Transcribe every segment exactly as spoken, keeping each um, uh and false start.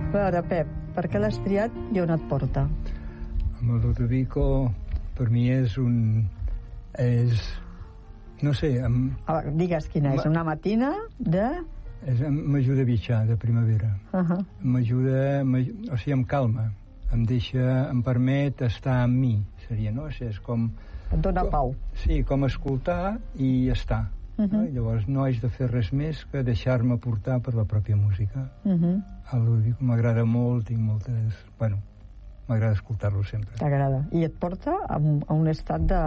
A veure, Pep, per què l'has triat i on et porta? Amb el Ludovico, per mi és un... és... no sé... Amb... A veure, digues quina és, una matina de... És, m'ajuda a bitxar, de primavera. Uh -huh. M'ajuda... o sigui, em calma. Em deixa... em permet estar amb mi, seria, no? O sigui, és com... Et dona com, pau. Sí, com escoltar i estar. Uh -huh. No? I llavors no haig de fer res més que deixar-me portar per la pròpia música. Uh -huh. El Ludovico m'agrada molt, tinc moltes... Bueno, m'agrada escoltar-lo sempre. T'agrada. I et porta a un, a un estat de...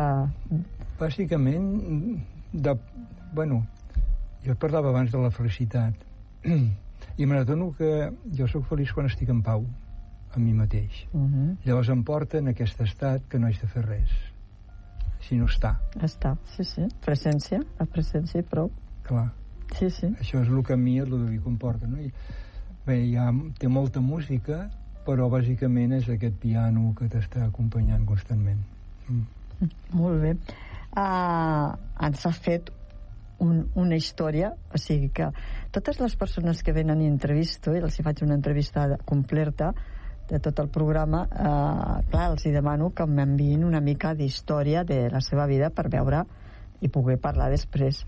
Bàsicament, de... Bueno, jo et parlava abans de la felicitat. I me n'adono que jo sóc feliç quan estic en pau amb mi mateix. Uh -huh. Llavors em porta en aquest estat que no haig de fer res, sinó estar. Estar, sí, sí. Presència, la presència i prou. Clar. Sí, sí. Això és el que a mi el Ludovico em porta, no? I, bé, ja té molta música, però bàsicament és aquest piano que t'està acompanyant constantment. Mm. Molt bé. Uh, ens has fet un, una història, o sigui que totes les persones que venen i entrevisto, i els hi faig una entrevista completa de tot el programa, eh, clar, els hi demano que m'enviïn una mica d'història de la seva vida per veure i poder parlar després.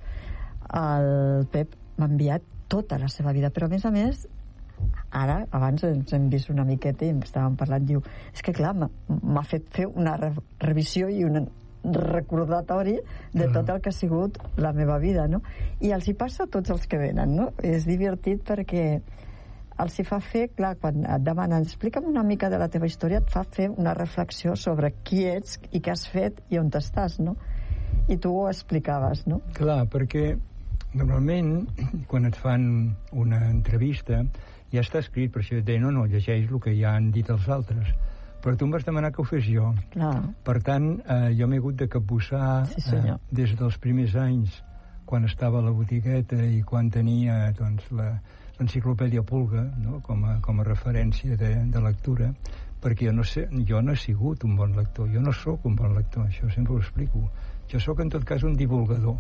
El Pep m'ha enviat tota la seva vida, però a més a més ara, abans ens hem vist una miqueta i em estàvem parlant, diu, és que clar, m'ha fet fer una re revisió i un recordatori de tot el que ha sigut la meva vida, no? I els hi passa a tots els que venen, no? És divertit perquè els hi fa fer, clar, quan et demanen explica'm una mica de la teva història, et fa fer una reflexió sobre qui ets i què has fet i on estàs, no? I tu ho explicaves, no? Clar, perquè normalment quan et fan una entrevista ja està escrit, per això et deia, no, no, llegeix el que ja han dit els altres, però tu em vas demanar que ho fes jo. Clar. Per tant, eh, jo m'he hagut de capbussar sí, eh, des dels primers anys, quan estava a la botigueta i quan tenia, doncs, la l'enciclopèdia Pulga, no? com, a, com a referència de, de lectura, perquè jo no, sé, jo no he sigut un bon lector, jo no sóc un bon lector, això sempre ho explico. Jo sóc, en tot cas, un divulgador.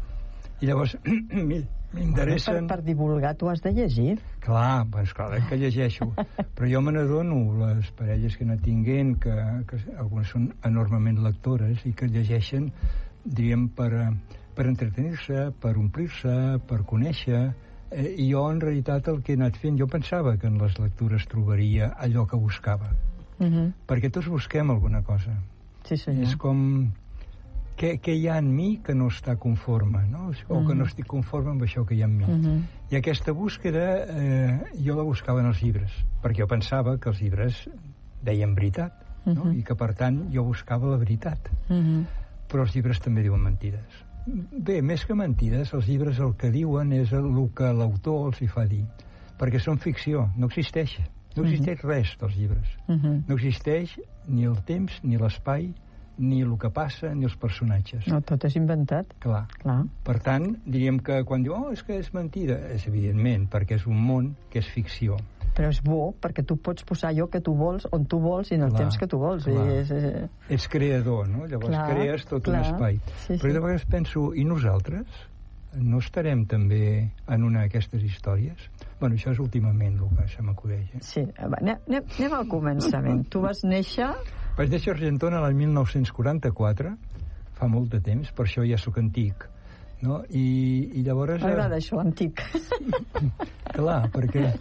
I llavors m'interessen... Per, per divulgar tu has de llegir. Clar, doncs clar que llegeixo. Però jo me n'adono, les parelles que no tinguin, que, que algunes són enormement lectores i que llegeixen, diríem, per, per entretenir-se, per omplir-se, per conèixer. Eh, I jo, en realitat, el que he anat fent, jo pensava que en les lectures trobaria allò que buscava. Uh -huh. Perquè tots busquem alguna cosa. Sí, senyor. És com... Què, què hi ha en mi que no està conforme, no? O uh -huh. que no estic conforme amb això que hi ha en mi. Uh -huh. I aquesta búsqueda, eh, jo la buscava en els llibres, perquè jo pensava que els llibres deien veritat, no? Uh -huh. I que, per tant, jo buscava la veritat. Uh -huh. Però els llibres també diuen mentides. Bé, més que mentides, els llibres el que diuen és el que l'autor els hi fa dir, perquè són ficció, no existeix no existeix uh -huh. res dels llibres. Uh -huh. No existeix ni el temps, ni l'espai, ni el que passa, ni els personatges. No, tot és inventat. Clar. Clar. Per tant, diríem que quan diu, oh, és que és mentida, és evidentment, perquè és un món que és ficció. Però és bo, perquè tu pots posar allò que tu vols, on tu vols i en el clar, temps que tu vols. I és, és... Ets creador, no? Llavors clar, crees tot clar. un espai. Sí, Però sí. de vegades penso, i nosaltres? No estarem també en una d'aquestes històries? Bueno, això és últimament el que se m'acudeix. Eh? Sí, anem, anem al començament. Tu vas néixer... Vaig néixer a Argentona l'any mil nou-cents quaranta-quatre, fa molt de temps, per això ja sóc antic, no? I, i llavors... M'agrada això, antic. Clar, perquè...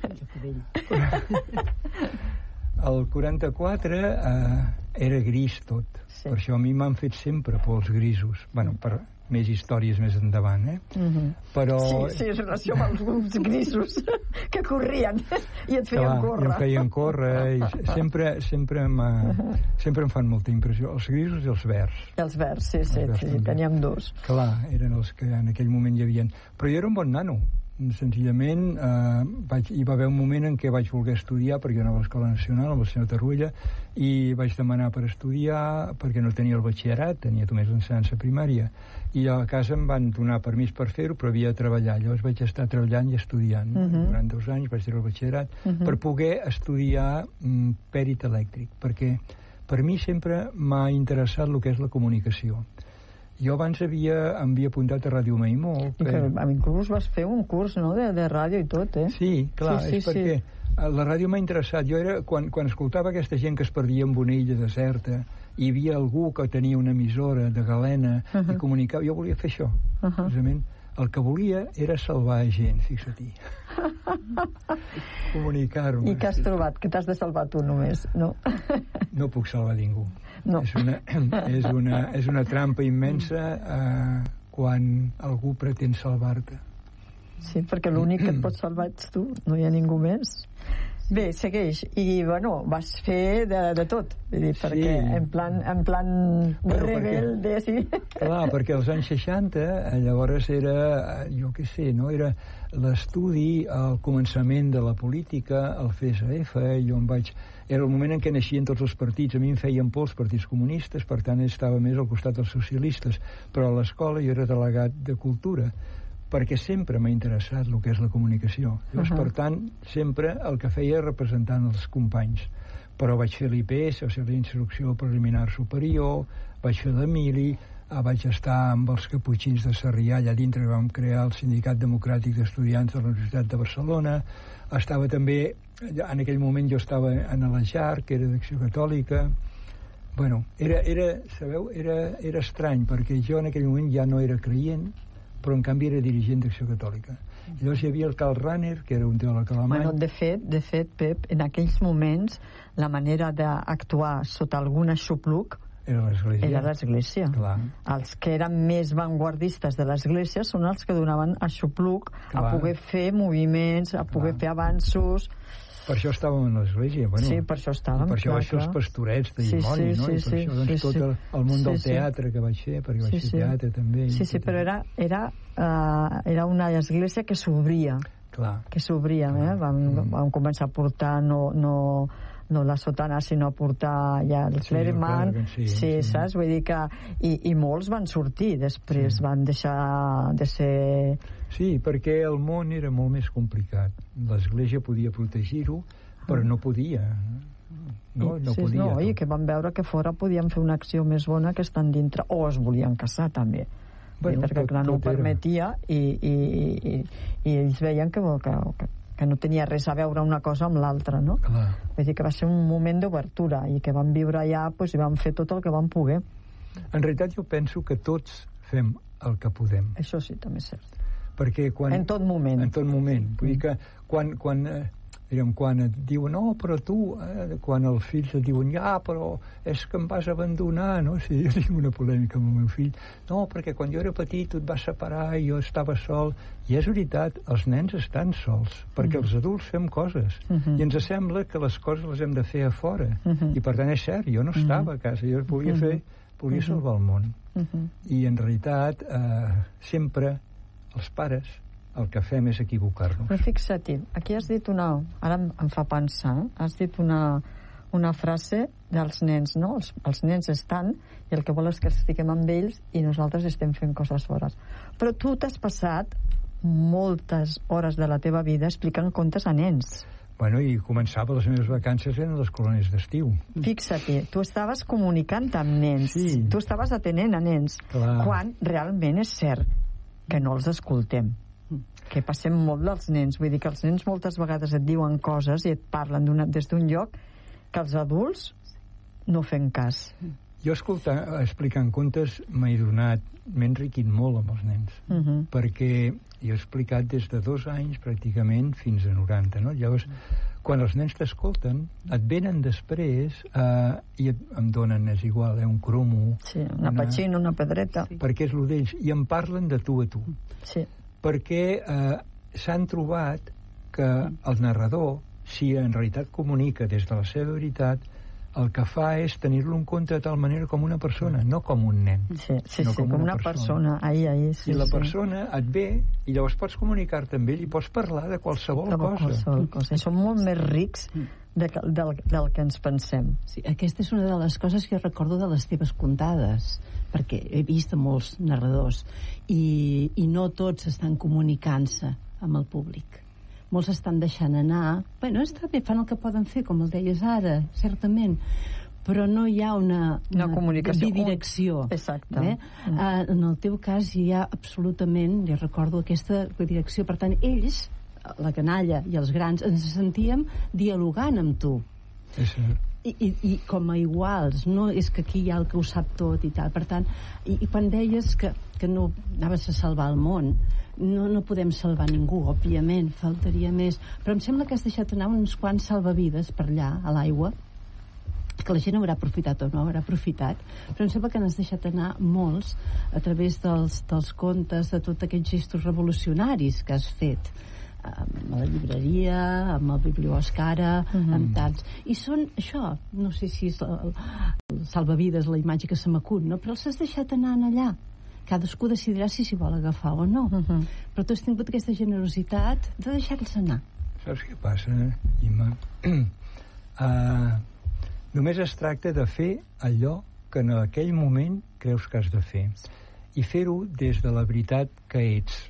el quaranta-quatre eh, era gris tot, sí. Per això a mi m'han fet sempre pols grisos, bueno, per més històries més endavant, eh? Uh-huh. Però... Sí, sí, és relació amb els grups grisos que corrien i et feien clar, córrer. I em feien córrer, i sempre, sempre, uh-huh. sempre em fan molta impressió, els grisos i els verds. I els verds, sí, sí, verds, sí, teníem dos. Clar, eren els que en aquell moment hi havia. Però jo era un bon nano, senzillament eh, vaig, hi va haver un moment en què vaig voler estudiar perquè anava a l'Escola Nacional amb el senyor Tarruella i vaig demanar per estudiar perquè no tenia el batxillerat, tenia només l'ensenyança primària i a casa em van donar permís per fer-ho però havia de treballar, llavors vaig estar treballant i estudiant, uh -huh. durant dos anys vaig treure el batxillerat uh -huh. per poder estudiar mm, pèrit elèctric, perquè per mi sempre m'ha interessat el que és la comunicació. Jo abans havia, em havia apuntat a Ràdio Maimó. Que... I que inclús vas fer un curs, no?, de, de ràdio i tot, eh? Sí, clar, sí, sí, és perquè sí. La ràdio m'ha interessat. Jo era, quan, quan escoltava aquesta gent que es perdia en una illa deserta, hi havia algú que tenia una emissora de galena uh -huh. i comunicava, jo volia fer això, uh -huh. precisament. El que volia era salvar gent, fixa-t'hi. Comunicar-me. I què has trobat? Que t'has de salvar tu només, no? No puc salvar ningú. No. És una, és una, és una trampa immensa eh, quan algú pretén salvar-te. Sí, perquè l'únic que et pot salvar ets tu, no hi ha ningú més. Bé, segueix. I, bueno, vas fer de, de tot. Vull dir, perquè sí. en plan, en plan bueno, rebelde, perquè, sí. Clar, perquè als anys seixanta, llavors era, jo què sé, no? Era l'estudi, el començament de la política, el C S F, jo em vaig... Era el moment en què naixien tots els partits. A mi em feien por els partits comunistes, per tant estava més al costat dels socialistes. Però a l'escola jo era delegat de cultura, perquè sempre m'ha interessat el que és la comunicació. Llavors, uh -huh. per tant, sempre el que feia era representant els companys. Però vaig fer l'I P S, o sigui, l'Instrucció Preliminar Superior, vaig fer l'Emili, vaig estar amb els caputxins de Sarrià, allà dintre vam crear el Sindicat Democràtic d'Estudiants de la Universitat de Barcelona. Estava també, en aquell moment jo estava en l'Ajar, que era d'Acció Catòlica. Bueno, era, era sabeu, era, era estrany, perquè jo en aquell moment ja no era creient, però en canvi era dirigent d'Acció Catòlica. I llavors hi havia el Karl Rahner, que era un teòleg alemany. Bueno, de fet, de fet, Pep, en aquells moments la manera d'actuar sota algun aixopluc era l'Església. Era l'Església. Clar. Els que eren més vanguardistes de l'Església són els que donaven aixopluc a poder fer moviments, a poder Clar. fer avanços. Per això estàvem en l'Església, bueno. Sí, per això estàvem. Per això clar, vaig fer els pastorets de dimoni, sí, sí, no? I per sí, això, doncs, sí, tot el, el món sí, del sí. teatre que vaig fer, perquè vaig sí, fer sí. teatre també. Sí, sí, però era, era, uh, era una església que s'obria. Clar. Que s'obria, eh? Vam, mm. vam començar a portar no, no, no la sotana, sinó a portar ja el sí, clerman, sí, sí, sí, saps? Vull dir que... I, i molts van sortir, després sí. van deixar de ser... Sí, perquè el món era molt més complicat. L'Església podia protegir-ho, però no podia. No, no sí, podia. No, i que van veure que fora podien fer una acció més bona que estan dintre, o es volien casar també. Bueno, perquè tot, clar, no ho permetia i, i, i, i ells veien que, que, que no tenia res a veure una cosa amb l'altra, no? Clar. Vull dir que va ser un moment d'obertura i que vam viure allà pues, i vam fer tot el que vam poder. En realitat jo penso que tots fem el que podem. Això sí, també és cert. Perquè quan... En tot moment. En tot moment. Vull dir que quan... quan eh, Direm, quan et diuen, no, però tu, eh, quan els fills et diuen, ja, però és que em vas abandonar, no? Si jo tinc una polèmica amb el meu fill, no, perquè quan jo era petit tu et vas separar i jo estava sol. I és veritat, els nens estan sols, perquè mm. els adults fem coses, mm-hmm. i ens sembla que les coses les hem de fer a fora. Mm-hmm. I per tant és cert, jo no estava mm-hmm. a casa, jo volia mm-hmm. fer, volia mm-hmm. salvar el món. Mm-hmm. I en realitat, eh, sempre els pares el que fem és equivocar-nos. Però fixa't, aquí has dit una... Ara em, em fa pensar, has dit una, una frase dels nens, no? Els, els nens estan i el que vol és que estiguem amb ells i nosaltres estem fent coses fora. Però tu t'has passat moltes hores de la teva vida explicant contes a nens. Bueno, i començava, les meves vacances eren les colònies d'estiu. Fixa't, tu estaves comunicant amb nens, sí. tu estaves atenent a nens, Clar. quan realment és cert que no els escoltem. Que passem molt dels nens, vull dir que els nens moltes vegades et diuen coses i et parlen des d'un lloc que els adults no fem cas. Jo escoltant, explicant contes m'he donat, m'he enriquit molt amb els nens, uh -huh. perquè jo he explicat des de dos anys pràcticament fins a noranta, no? Llavors, quan els nens t'escolten, et venen després eh, i et, em donen, és igual, eh, un cromo, sí, una, una petxina, una pedreta, perquè és lo d'ells, i em parlen de tu a tu. Sí. Perquè eh, s'han trobat que el narrador, si en realitat comunica des de la seva veritat, el que fa és tenir-lo en compte de tal manera com una persona, no com un nen. Sí, sí, no sí, com, com una, una persona. persona. Ahí, ahí, sí, I la sí. persona et ve i llavors pots comunicar-te amb ell i pots parlar de qualsevol de cosa. Qualsevol cosa. Som molt més rics de, del, del que ens pensem. Sí, aquesta és una de les coses que recordo de les teves contades, perquè he vist molts narradors i, i no tots estan comunicant-se amb el públic. Molts estan deixant anar. Bueno, està bé, fan el que poden fer, com el deies ara, certament, però no hi ha una, una, una comunicació, bidirecció. Exacte. Eh? Mm. Uh, en el teu cas hi ha absolutament, ja recordo, aquesta direcció. Per tant, ells la canalla i els grans, ens sentíem dialogant amb tu. Sí, sí. I, i, i com a iguals, no és que aquí hi ha el que ho sap tot i tal. Per tant, i, i quan deies que, que no anaves a salvar el món, no, no podem salvar ningú, òbviament, faltaria més, però em sembla que has deixat anar uns quants salvavides per allà, a l'aigua, que la gent haurà aprofitat o no haurà aprofitat, però em sembla que n'has deixat anar molts a través dels, dels contes, de tots aquests gestos revolucionaris que has fet amb la llibreria, amb el Biblioscara, uh-huh. amb tants. I són això, no sé si és el, el salvavides, la imatge que se m'acut, no? Però els has deixat anar allà. Cadascú decidirà si s'hi vol agafar o no. Uh-huh. Però tu has tingut aquesta generositat de deixar-los anar. Saps què passa, Imma? uh, només es tracta de fer allò que en aquell moment creus que has de fer. I fer-ho des de la veritat que ets.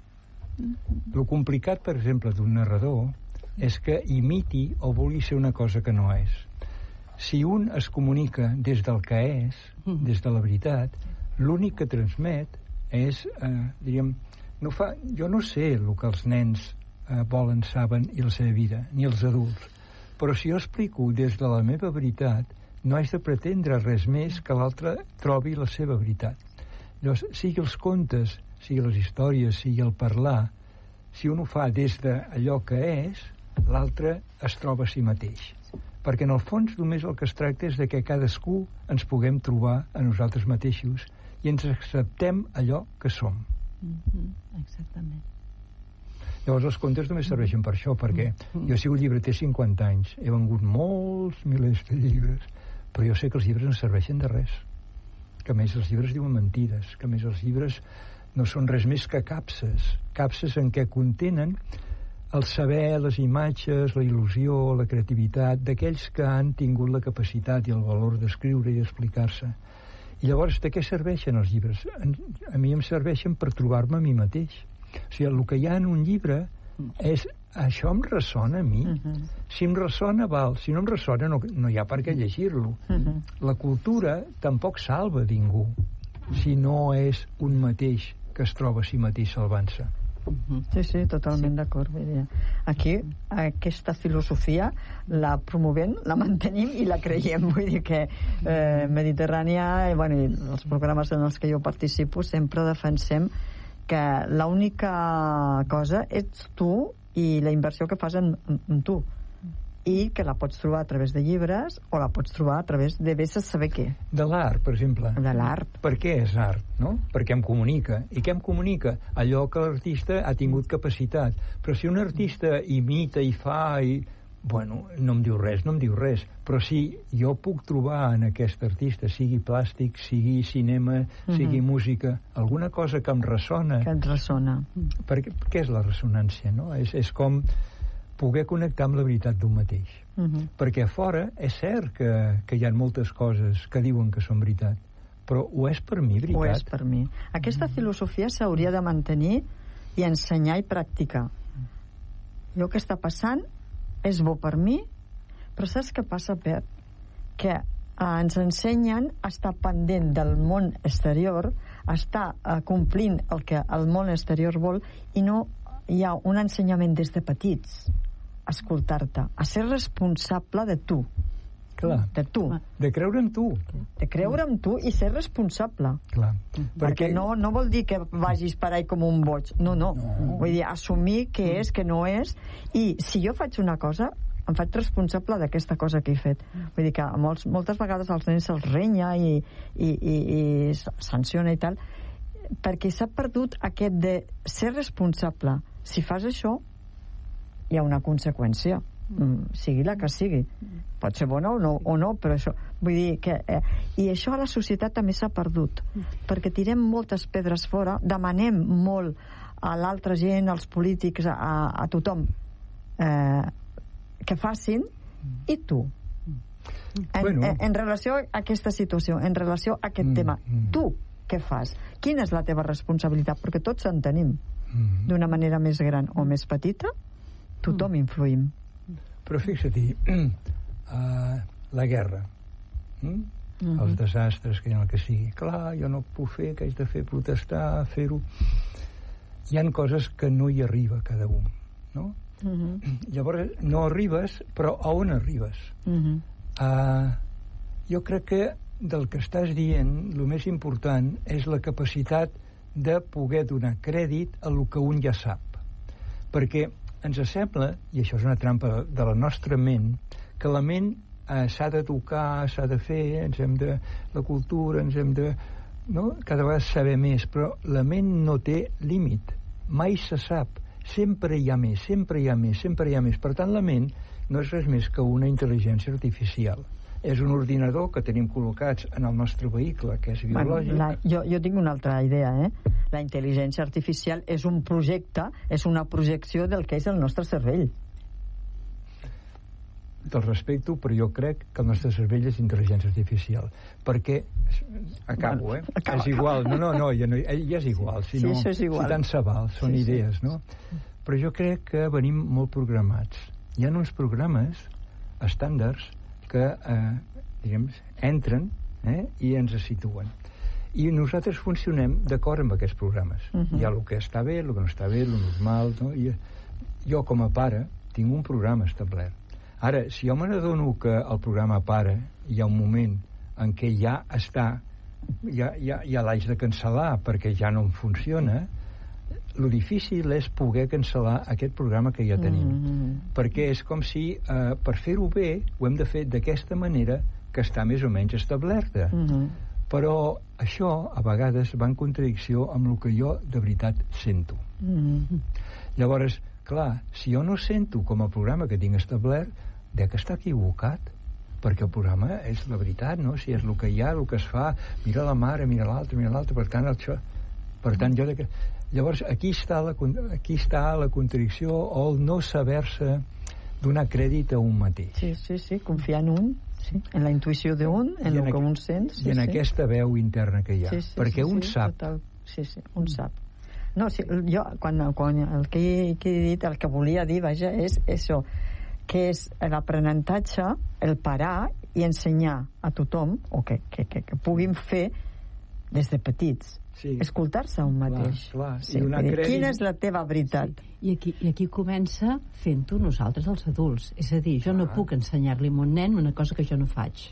El complicat, per exemple, d'un narrador és que imiti o vulgui ser una cosa que no és. Si un es comunica des del que és, des de la veritat, l'únic que transmet és, eh, diríem, no fa, jo no sé el que els nens eh, volen, saben i la seva vida, ni els adults, però si jo explico des de la meva veritat, no haig de pretendre res més que l'altre trobi la seva veritat. Llavors, sigui els contes, sigui les històries, sigui el parlar, si un ho fa des d'allò que és, l'altre es troba a si mateix. Perquè en el fons només el que es tracta és de que cadascú ens puguem trobar a nosaltres mateixos i ens acceptem allò que som. Mm-hmm. Exactament. Llavors els contes només serveixen per això, perquè mm-hmm. jo he sigut llibreter cinquanta anys, he vengut molts milers de llibres, però jo sé que els llibres no serveixen de res, que a més els llibres diuen mentides, que a més els llibres no són res més que capses, capses en què contenen el saber, les imatges, la il·lusió, la creativitat d'aquells que han tingut la capacitat i el valor d'escriure i explicar-se. I llavors, de què serveixen els llibres? A mi em serveixen per trobar-me a mi mateix. O sigui, el que hi ha en un llibre és això em ressona a mi. Uh-huh. Si em ressona, val. Si no em ressona, no, no hi ha per què llegir-lo. Uh-huh. La cultura tampoc salva ningú si no és un mateix que es troba a si mateix salvant-se. Uh-huh. Sí, sí, totalment sí. D'acord. Aquí, aquesta filosofia la promovem, la mantenim i la creiem. Vull dir que eh, Mediterrània, i, bueno, i els programes en els que jo participo, sempre defensem que l'única cosa ets tu i la inversió que fas en, en, en tu, i que la pots trobar a través de llibres o la pots trobar a través de vés a saber què. De l'art, per exemple. De l'art. Per què és art, no? Perquè em comunica. I què em comunica? Allò que l'artista ha tingut capacitat. Però si un artista imita i fa i... Bueno, no em diu res, no em diu res. Però si jo puc trobar en aquest artista, sigui plàstic, sigui cinema, mm-hmm. sigui música, alguna cosa que em ressona... Que et ressona. Perquè, què és la ressonància, no? És, és com poder connectar amb la veritat d'un mateix. Uh-huh. Perquè a fora és cert que, que hi ha moltes coses que diuen que són veritat, però ho és per mi, veritat? Ho és per mi. Aquesta uh-huh. filosofia s'hauria de mantenir i ensenyar i practicar. El que està passant és bo per mi, però saps què passa, Pep? Que eh, ens ensenyen a estar pendent del món exterior, a estar eh, complint el que el món exterior vol, i no hi ha un ensenyament des de petits escoltar-te, a ser responsable de tu. Clar. De tu. De creure en tu. De creure en tu i ser responsable. Clar. Perquè, Perquè no, no vol dir que vagis per ahí com un boig. No, no. no. Vull dir, assumir què és, què no és, i si jo faig una cosa, em faig responsable d'aquesta cosa que he fet. Vull dir que molts, moltes vegades als nens se'ls renya i, i, i, i sanciona i tal, perquè s'ha perdut aquest de ser responsable. Si fas això, hi ha una conseqüència, mm, sigui la que sigui. Pot ser bona o no, o no, però això... Vull dir que... Eh, I això a la societat també s'ha perdut, perquè tirem moltes pedres fora, demanem molt a l'altra gent, als polítics, a, a tothom, eh, que facin, i tu? En, bueno. en, en relació a aquesta situació, en relació a aquest mm, tema, mm. tu què fas? Quina és la teva responsabilitat? Perquè tots en tenim. Mm. D'una manera més gran o més petita, tothom mm. influïm. Però fixa-t'hi, uh, la guerra, mm? mm-hmm. els desastres que hi ha el que sigui. Clar, jo no puc fer, que haig de fer protestar, fer-ho... Hi han coses que no hi arriba cada un, no? Uh-huh. Llavors, no arribes, però a on arribes? Uh-huh. Uh, jo crec que del que estàs dient, el més important és la capacitat de poder donar crèdit a el que un ja sap. Perquè ens sembla, i això és una trampa de la nostra ment, que la ment eh, s'ha d'educar, s'ha de fer, ens hem de... la cultura, ens hem de... no? Cada vegada saber més, però la ment no té límit, mai se sap, sempre hi ha més, sempre hi ha més, sempre hi ha més. Per tant, la ment no és res més que una intel·ligència artificial. És un ordinador que tenim col·locats en el nostre vehicle, que és biològic. Bueno, la, jo, jo tinc una altra idea, eh? La intel·ligència artificial és un projecte, és una projecció del que és el nostre cervell. Te'l respecto, però jo crec que el nostre cervell és intel·ligència artificial. Perquè, acabo, eh? Acaba, és igual, no, no, no, ja, no, ja és igual. Si, no, sí, això és igual. Si tant se val, són sí, idees, sí. no? Però jo crec que venim molt programats. Hi ha uns programes estàndards que, eh, diguem, entren eh, i ens situen. I nosaltres funcionem d'acord amb aquests programes. Uh-huh. Hi ha el que està bé, el que no està bé, el normal, no? I jo, com a pare, tinc un programa establert. Ara, si jo me n'adono que el programa para, hi ha un moment en què ja està, ja, ja, ja l'haig de cancel·lar perquè ja no em funciona, lo difícil és poder cancel·lar aquest programa que ja tenim. Mm-hmm. Perquè és com si, eh, per fer-ho bé, ho hem de fer d'aquesta manera que està més o menys establerta. Mm-hmm. Però això, a vegades, va en contradicció amb el que jo de veritat sento. Mm-hmm. Llavors, clar, si jo no sento com el programa que tinc establert, de que està equivocat, perquè el programa és la veritat, no? Si és el que hi ha, el que es fa, mira la mare, mira l'altre, mira l'altre, per tant, això... per tant, jo de que... Llavors, aquí està, la, aquí està la contradicció o el no saber-se donar crèdit a un mateix. Sí, sí, sí, confiar en un, sí, en la intuïció d'un, en el que un sent. Sí, I en sí. aquesta veu interna que hi ha. Sí, sí, perquè sí, un sí, sap. Total. Sí, sí, un sap. No, sí, jo, quan, quan el que, que he dit, el que volia dir, vaja, és això, que és l'aprenentatge, el parar i ensenyar a tothom, o que, que, que, que puguin fer des de petits, sí. Escoltar-se a un mateix. Clar, clar. Sí, I una dir, crèdit... Quina és la teva veritat? Sí. I, aquí, I aquí comença fent-ho nosaltres, els adults. És a dir, jo no ah. puc ensenyar-li a un nen una cosa que jo no faig.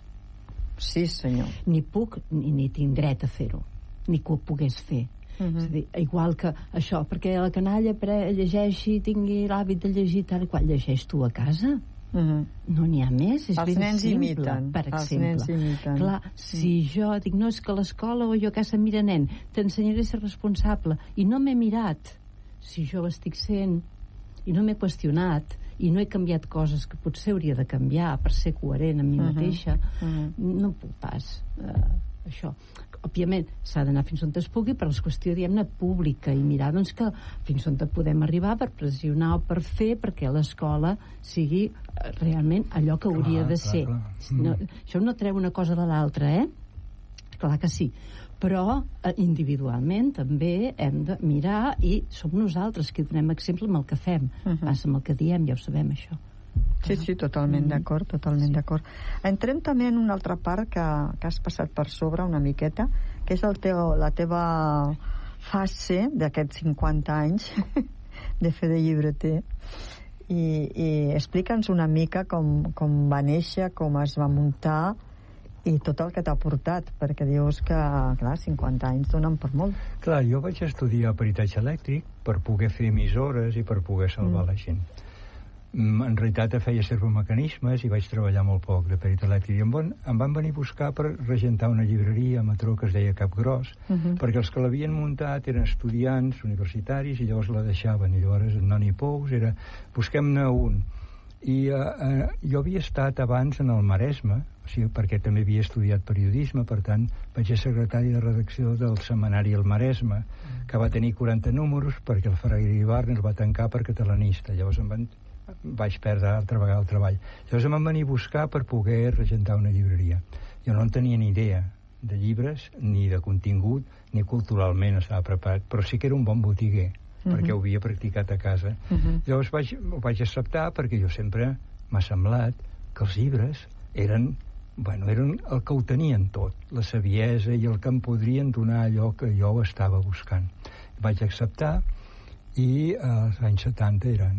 Sí, senyor. Ni puc, ni, ni tinc dret a fer-ho. Ni que ho pogués fer. Uh-huh. És a dir, igual que això, perquè la canalla pre- llegeixi, tingui l'hàbit de llegir tal i qual, llegeix tu a casa? Uh-huh. No n'hi ha més, és els ben nens simple, imiten. per Els exemple. nens imiten. Clar, si jo dic, no, és que a l'escola o jo a casa, mira, nen, t'ensenyaré a ser responsable, i no m'he mirat si jo ho estic sent, i no m'he qüestionat, i no he canviat coses que potser hauria de canviar per ser coherent amb mi uh-huh. mateixa, uh-huh. no puc pas uh, això. Òbviament s'ha d'anar fins on es pugui, però és qüestió, diguem-ne, pública, i mirar doncs que fins on podem arribar per pressionar o per fer perquè l'escola sigui realment allò que hauria clar, de ser. Clar, clar. No, això no treu una cosa de l'altra, eh? Clar que sí. Però eh, individualment també hem de mirar, i som nosaltres qui donem exemple amb el que fem. Uh-huh. Passa amb el que diem, ja ho sabem, això. Sí, sí, totalment mm. d'acord, totalment sí. d'acord. Entrem també en una altra part que, que has passat per sobre una miqueta, que és el teu, la teva fase d'aquests cinquanta anys de fer de llibreter. I, i explica'ns una mica com, com va néixer, com es va muntar i tot el que t'ha portat, perquè dius que, clar, cinquanta anys donen per molt. Clar, jo vaig estudiar peritatge elèctric per poder fer emissores i per poder salvar mm. la gent. En realitat feia servomecanismes i vaig treballar molt poc de perit elèctric, i em van, em van venir a buscar per regentar una llibreria a Matró que es deia Capgròs, uh-huh. perquè els que l'havien muntat eren estudiants universitaris i llavors la deixaven, i llavors no n'hi pous, era busquem-ne un. I eh, eh, jo havia estat abans en el Maresme, o sigui, perquè també havia estudiat periodisme, per tant vaig ser secretari de redacció del setmanari El Maresme, que va tenir quaranta números perquè el Ferrer Ibarra el va tancar per catalanista. Llavors em van vaig perdre altra vegada el treball. Llavors em van venir a buscar per poder regentar una llibreria. Jo no en tenia ni idea de llibres, ni de contingut, ni culturalment estava preparat, però sí que era un bon botiguer, uh-huh. perquè ho havia practicat a casa. Uh-huh. Llavors vaig, ho vaig acceptar perquè jo sempre m'ha semblat que els llibres eren, bueno, eren el que ho tenien tot, la saviesa i el que em podrien donar allò que jo estava buscant. Vaig acceptar i als anys setanta era, no?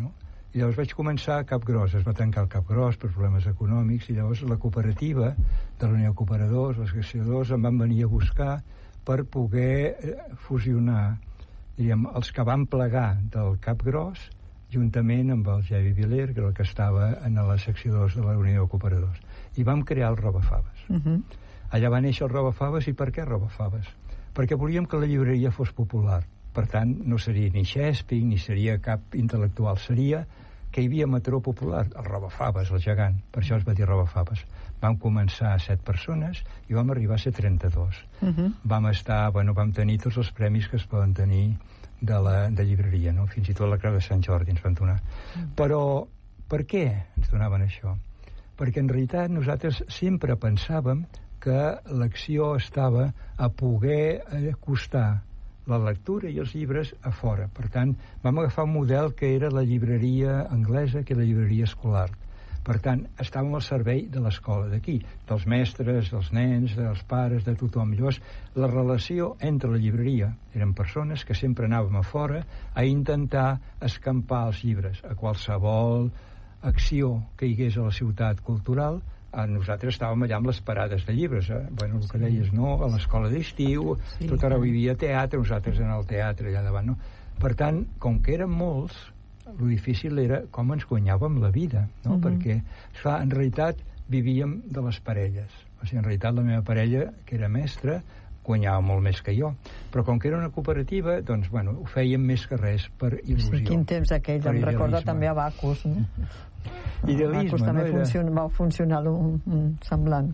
I llavors vaig començar a Capgròs, es va tancar el Capgròs per problemes econòmics, i llavors la cooperativa de la Unió de Cooperadors, els gestionadors, em van venir a buscar per poder eh, fusionar, diríem, els que van plegar del Capgròs juntament amb el Javi Viler, que era el que estava en la secció dos de la Unió de Cooperadors. I vam crear el Robafaves. Uh-huh. Allà va néixer el Robafaves. I per què Robafaves? Perquè volíem que la llibreria fos popular. Per tant, no seria ni Shakespeare, ni seria cap intel·lectual. Seria que hi havia Mataró popular, el Robafaves, el gegant. Per això es va dir Robafaves. Vam començar a set persones i vam arribar a ser trenta-dos. Uh-huh. Vam estar, bueno, vam tenir tots els premis que es poden tenir de la de llibreria, no? Fins i tot la Creu de Sant Jordi ens van donar. Uh-huh. Però per què ens donaven això? Perquè en realitat nosaltres sempre pensàvem que l'acció estava a poder acostar la lectura i els llibres a fora. Per tant, vam agafar un model que era la llibreria anglesa, que era la llibreria escolar. Per tant, estàvem al servei de l'escola d'aquí, dels mestres, dels nens, dels pares, de tothom. Llavors, la relació entre la llibreria, eren persones que sempre anàvem a fora a intentar escampar els llibres a qualsevol acció que hi hagués a la ciutat cultural. A nosaltres estàvem allà amb les parades de llibres, eh? Bueno, el que deies, no? A l'escola d'estiu, sí, tot arreu hi havia teatre, nosaltres en el teatre allà davant, no? Per tant, com que eren molts, el difícil era com ens guanyàvem la vida, no? Uh-huh. Perquè, esclar, en realitat vivíem de les parelles. O sigui, en realitat la meva parella, que era mestra, guanyava molt més que jo. Però com que era una cooperativa, doncs, bueno, ho fèiem més que res per il·lusió. Sí, quin temps aquell, em recorda també a Bacus, no? Idealisme, Bacus també no? Era... funciona, va funcionar un, un semblant.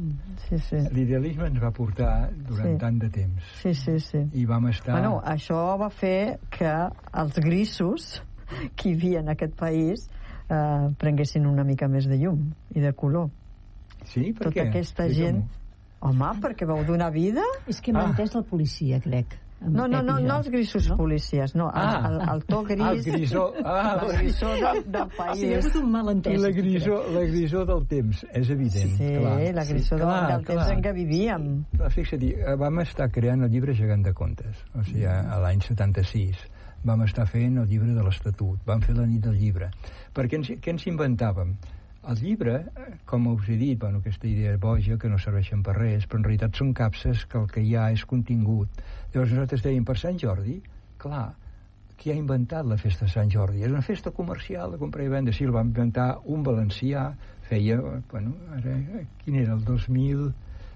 Sí, sí. L'idealisme ens va portar durant sí. tant de temps. Sí, sí, sí. I vam estar... Bueno, això va fer que els grisos que hi havia en aquest país eh, prenguessin una mica més de llum i de color. Sí, per Tota què? aquesta Explica-m'ho. gent... Home, perquè vau donar vida? És que m'ha Ah. entès el policia, crec. No, no, no, no els grisos no? policies, no, el, Ah. el, el to gris... Ah, el grisó. Ah, la grisó del, del país. Sí, hi ha hagut un malentès. I la grisó, la grisó del temps, és evident. Sí, clar. la grisó sí, del, clar, del temps clar. en què vivíem. Clar, fixa't, vam estar creant el llibre Gegant de Contes, o sigui, a l'any setanta-sis. Vam estar fent el llibre de l'Estatut, vam fer la nit del llibre. Perquè ens, què ens inventàvem? El llibre, com us he dit, bueno, aquesta idea boja, que no serveixen per res, però en realitat són capses que el que hi ha és contingut. Llavors nosaltres dèiem, per Sant Jordi, clar, qui ha inventat la festa de Sant Jordi? És una festa comercial de compra i venda. Sí, el va inventar un valencià, feia, bueno, ara, quin era, el dos mil...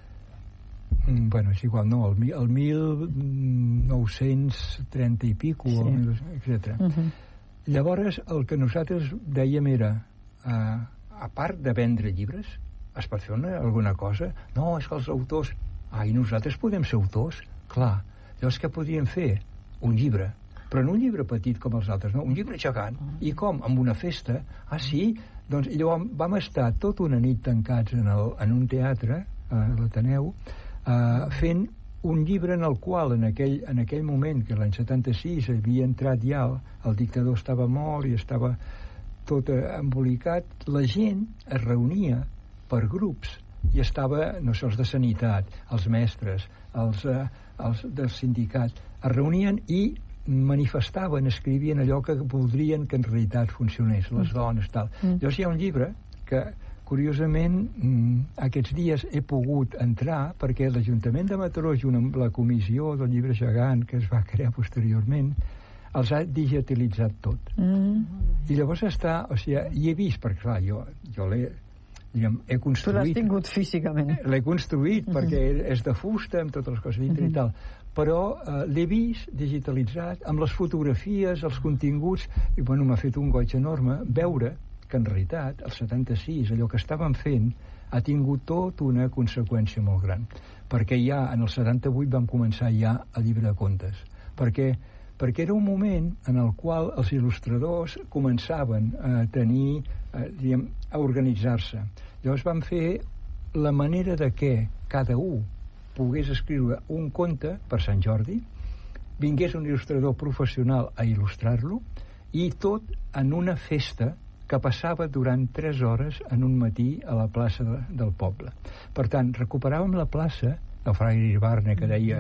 Bueno, és igual, no, el, el mil nou-cents trenta i pico, sí. etcètera. Uh-huh. Llavors, el que nosaltres dèiem era, uh, a part de vendre llibres, es pot fer una, alguna cosa? No, és que els autors... Ah, i nosaltres podem ser autors? Clar. Llavors, què podíem fer? Un llibre. Però no un llibre petit com els altres, no, un llibre gegant. I com? Amb una festa? Ah, sí? Doncs llavors vam estar tota una nit tancats en, el, en un teatre, a l'Ateneu, Uh, fent un llibre en el qual en aquell, en aquell moment, que l'any setanta-sis havia entrat ja, el dictador estava mort i estava tot embolicat, la gent es reunia per grups i estava, no sé, els de sanitat, els mestres, els, uh, els del sindicat, es reunien i manifestaven, escrivien allò que voldrien que en realitat funcionés, les dones, tal. Mm. Llavors hi ha un llibre que curiosament, aquests dies he pogut entrar perquè l'Ajuntament de Mataró, junt amb la comissió del llibre gegant que es va crear posteriorment, els ha digitalitzat tot. Mm. I llavors està, o sigui, hi he vist, perquè clar, jo, jo l'he, diguem, he construït... Tu l'has tingut físicament. L'he construït mm-hmm. perquè és de fusta, amb totes les coses dintre mm-hmm. i tal, però eh, l'he vist digitalitzat, amb les fotografies, els continguts, i bueno, m'ha fet un goig enorme veure que en realitat el setanta-sis, allò que estàvem fent, ha tingut tot una conseqüència molt gran. Perquè ja en el setanta-vuit vam començar ja el llibre de contes. Perquè, perquè era un moment en el qual els il·lustradors començaven a tenir, a, diguem, a organitzar-se. Llavors vam fer la manera de que cada un pogués escriure un conte per Sant Jordi, vingués un il·lustrador professional a il·lustrar-lo, i tot en una festa que passava durant tres hores en un matí a la plaça de, del poble. Per tant, recuperàvem la plaça, el Fraire Irbarne, que deia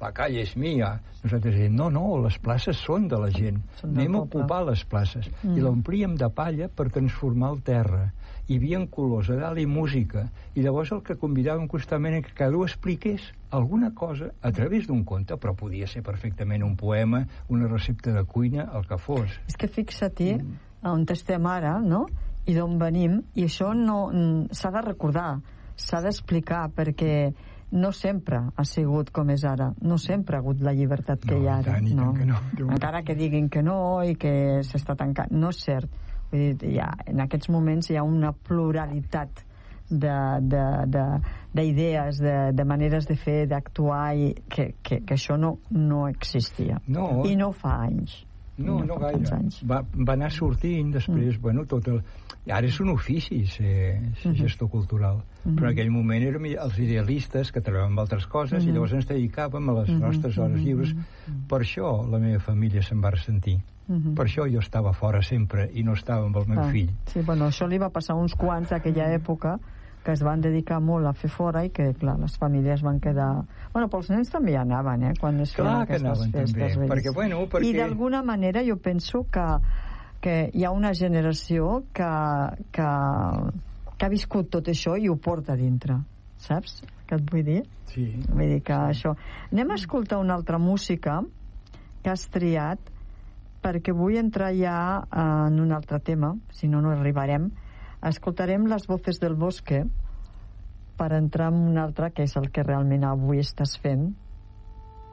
la calle és mia. Nosaltres dèiem, no, no, les places són de la gent. Anem a ocupar les places. Mm. I l'omplíem de palla per transformar el terra. Hi havia colors a dalt i música. I llavors el que convidàvem constantment és que cada un expliqués alguna cosa a través d'un conte, però podia ser perfectament un poema, una recepta de cuina, el que fos. És que fixa-t'hi mm. on estem ara, no?, i d'on venim, i això no s'ha de recordar, s'ha d'explicar, perquè no sempre ha sigut com és ara, no sempre ha hagut la llibertat que no, hi ha ara. Tant, no. Que no. Encara que diguin que no i que s'està tancant, no és cert. Vull dir, ha, en aquests moments hi ha una pluralitat d'idees, de, de, de, de maneres de fer, d'actuar, i que, que, que això no, no existia. No. I no fa anys. No, no, no gaire. Va, va anar sortint després, mm. bueno, tot el... Ara és un ofici ser, ser mm-hmm. gestor cultural, mm-hmm. però en aquell moment érem els idealistes que treballàvem amb altres coses mm-hmm. i llavors ens dedicàvem a les mm-hmm. nostres hores lliures. Mm-hmm. Per això la meva família se'n va ressentir. Mm-hmm. Per això jo estava fora sempre i no estava amb el meu ah, fill. Sí, bueno, això li va passar a uns quants d'aquella època que es van dedicar molt a fer fora i que, clar, les famílies van quedar... Bueno, però els nens també hi anaven, eh?, quan es feien aquestes festes. També, perquè, bueno, perquè... I d'alguna manera jo penso que, que hi ha una generació que, que, que ha viscut tot això i ho porta dintre, saps? Què et vull dir? Sí. Vull dir que això... Anem a escoltar una altra música que has triat, perquè vull entrar ja en un altre tema, si no, no arribarem. Escoltarem Les voces del bosque per entrar en un altre, que és el que realment avui estàs fent,